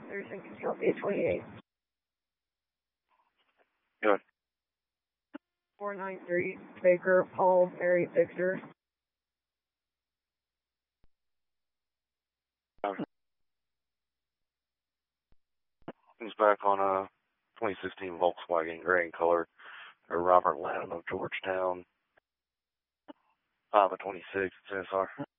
Thurston, Kentucky, 28. Good. 493, Baker, Paul, Mary, Victor. He's back on a 2016 Volkswagen gray in color. Robert Lamb of Georgetown. 5 of 26, CSR.